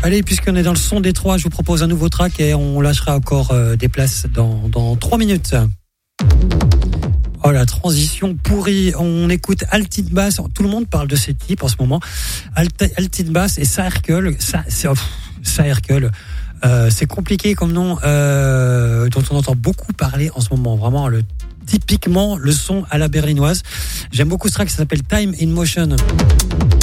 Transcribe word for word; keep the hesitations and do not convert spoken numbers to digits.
Allez, puisqu'on est dans le son des trois, je vous propose un nouveau track et on lâchera encore euh, des places dans dans trois minutes. Oh, la transition pourrie. On écoute Altid Bass. Tout le monde parle de ces types en ce moment. Alt- Altid Bass et Saherkel. Ça, c'est oh, Saherkel. Euh, c'est compliqué comme nom, euh, dont on entend beaucoup parler en ce moment. Vraiment, le typiquement le son à la berlinoise. J'aime beaucoup ce track. Ça s'appelle Time in Motion.